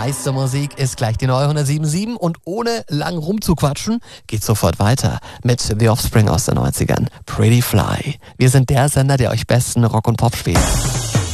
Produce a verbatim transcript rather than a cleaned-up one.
Meiste Musik ist gleich die neue hundertsieben Komma sieben und ohne lang rumzuquatschen, geht's sofort weiter mit The Offspring aus den neunzigern. Pretty Fly. Wir sind der Sender, der euch besten Rock und Pop spielt.